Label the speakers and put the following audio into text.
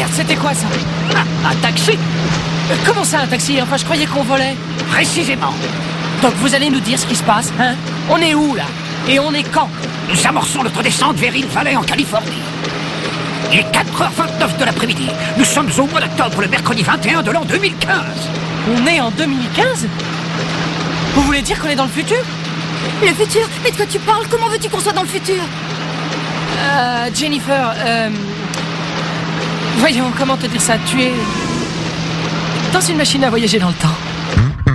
Speaker 1: Merde, c'était quoi ça?
Speaker 2: Un taxi?
Speaker 1: Comment ça, un taxi? Enfin, je croyais qu'on volait.
Speaker 2: Précisément.
Speaker 1: Donc vous allez nous dire ce qui se passe, hein? On est où, là? Et on est quand?
Speaker 2: Nous amorçons notre descente vers Hill Valley en Californie. Il est 4h29 de l'après-midi. Nous sommes au mois d'octobre, le mercredi 21 de l'an 2015.
Speaker 1: On est en 2015? Vous voulez dire qu'on est dans le futur?
Speaker 3: Le futur? Mais de quoi tu parles? Comment veux-tu qu'on soit dans le futur?
Speaker 1: Jennifer, voyons, comment te dire ça? Tu es dans une machine à voyager dans le temps.